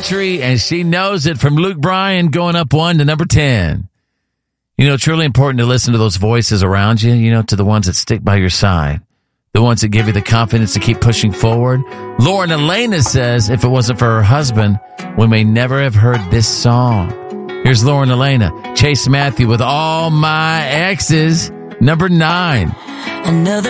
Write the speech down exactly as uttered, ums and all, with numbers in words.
country, and she knows it, from Luke Bryan, going up one to number ten. You know, it's really important to listen to those voices around you, you know, to the ones that stick by your side, the ones that give you the confidence to keep pushing forward. Lauren Elena says if it wasn't for her husband, we may never have heard this song. Here's Lauren Elena, Chase Matthew with All My Exes, number nine. Another